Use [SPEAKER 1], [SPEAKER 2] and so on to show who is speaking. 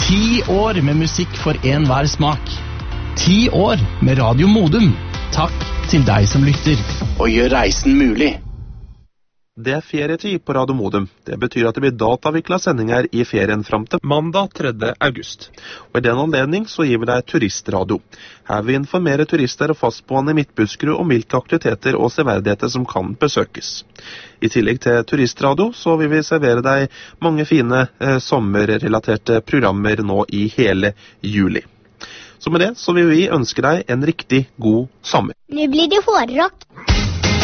[SPEAKER 1] 10 år med musikk for enhver smak. 10 år med Radio Modum. Takk til deg som lytter, og gjør reisen mulig.
[SPEAKER 2] Det er ferietid på Radio Modum. Det betyr at det blir datavikla sendinger i ferien fram til mandag 3. august. Og i den anledning så gir vi deg turistradio. Her vil vi informere turister og fastboende i Midtbuskerud om hvilke aktiviteter og severdigheter som kan besøkes. I tillegg til turistradio så vil vi servere deg mange fine sommerrelaterte programmer nå i hele juli. Så med det så vil vi ønske deg en riktig god sommer.
[SPEAKER 3] Nå blir det hårrock.